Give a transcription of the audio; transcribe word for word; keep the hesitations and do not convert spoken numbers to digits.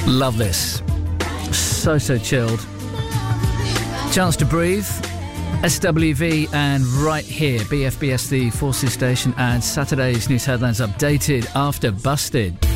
Love this. So, so chilled. Chance to Breathe, S W V, and Right Here, B F B S, the Forces Station, and Saturday's news headlines updated after Busted.